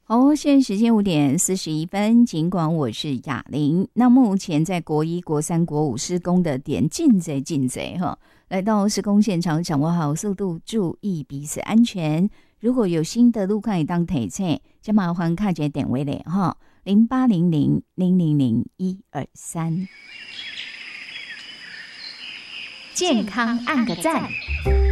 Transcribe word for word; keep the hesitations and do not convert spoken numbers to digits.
好，现在时间五点四十一分，尽管我是雅玲，那目前在国一、国三、国五施工的点进贼进贼哈，来到施工现场，掌握好速度，注意彼此安全。如果有新的路况当提醒，就麻烦看这点位嘞哈，零八零零零零零一二三，健康按个赞。